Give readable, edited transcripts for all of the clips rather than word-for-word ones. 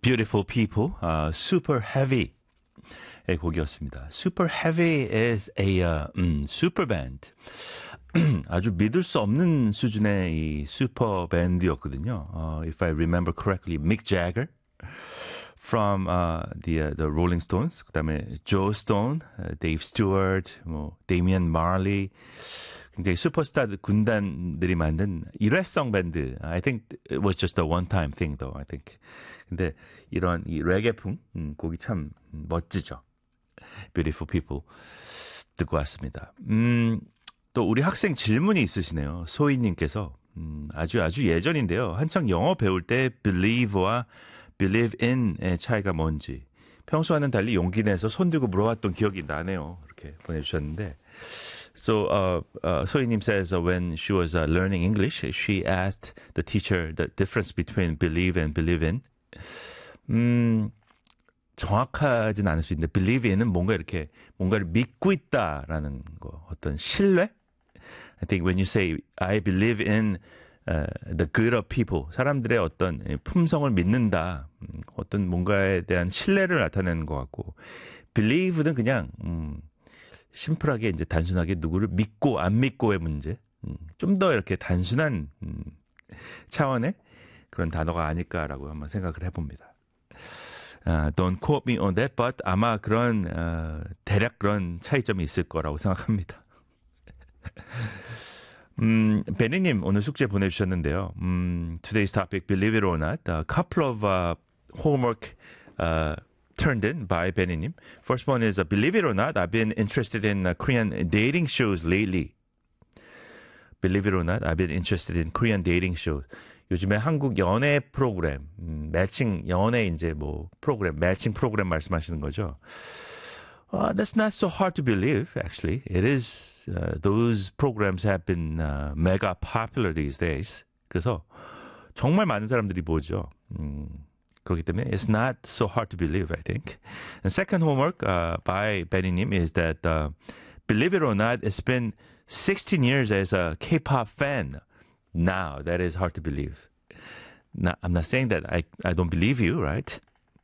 Beautiful People, Super Heavy 의 곡이었습니다. Super Heavy is a super band. 아주 믿을 수 없는 수준의 이 슈퍼 밴드였거든요. If I remember correctly, Mick Jagger from the Rolling Stones, 그다음에 Joe Stone, Dave Stewart, 뭐 Damian Marley, 굉장히 슈퍼스타 군단들이 만든 일회성 밴드. I think it was just a one-time thing, though. I think. 근데 이런 이 레게풍 곡이 참 멋지죠. Beautiful People 듣고 왔습니다. 또 우리 학생 질문이 있으시네요. 소희님께서 아주 예전인데요. 한창 영어 배울 때 believe와 believe in의 차이가 뭔지 평소와는 달리 용기 내서 손 들고 물어봤던 기억이 나네요. 이렇게 보내주셨는데 So 소희님 says when she was learning English, she asked the teacher the difference between believe and believe in. 정확하진 않을 수 있는데 believe in은 뭔가 이렇게 뭔가를 믿고 있다라는 거, 어떤 신뢰? I think when you say I believe in the good of people, 사람들의 어떤 품성을 믿는다, 어떤 뭔가에 대한 신뢰를 나타내는 것 같고, believe는 그냥 심플하게 이제 단순하게 누구를 믿고 안 믿고의 문제, 좀 더 이렇게 단순한 차원의 그런 단어가 아닐까라고 한번 생각을 해봅니다. Don't quote me on that, but 아마 그런 대략 그런 차이점이 있을 거라고 생각합니다. 베니님 오늘 숙제 보내주셨는데요. Today's topic, believe it or not, a couple of homework turned in by 베니님. First one is, believe it or not, I've been interested in Korean dating shows lately. Believe it or not, I've been interested in Korean dating shows. 요즘에 한국 연애 프로그램, 매칭, 연애 이제 뭐 프로그램, 매칭 프로그램 말씀하시는 거죠. That's not so hard to believe, actually. It is, those programs have been mega popular these days. 그래서 정말 많은 사람들이 보죠. 그렇기 때문에 it's not so hard to believe, I think. And second homework by Benny님 is that, believe it or not, it's been 16 years as a K-pop fan. Now, that is hard to believe. Now, I'm not saying that I don't believe you, right?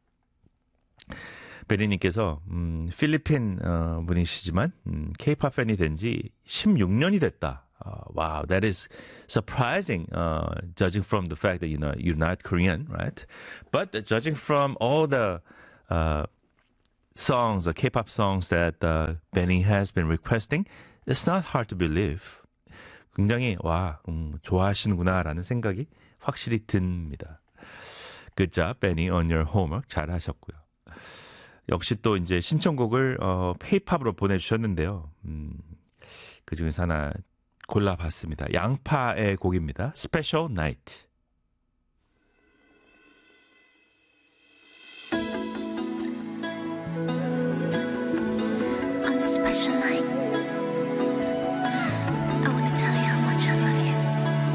베리님께서 필리핀 분이시지만 K-pop 팬이 된 지 16년이 됐다. Wow, that is surprising, judging from the fact that you're not Korean, right? But judging from all the songs, the K-pop songs that Benny has been requesting, it's not hard to believe. 굉장히 좋아하시는구나라는 생각이 확실히 듭니다. Good job, Benny, on your homework. 잘 하셨고요. 역시 또 이제 신청곡을 페이팝으로 보내주셨는데요. 그 중에서 하나 골라봤습니다. 양파의 곡입니다. Special Night. On the special night.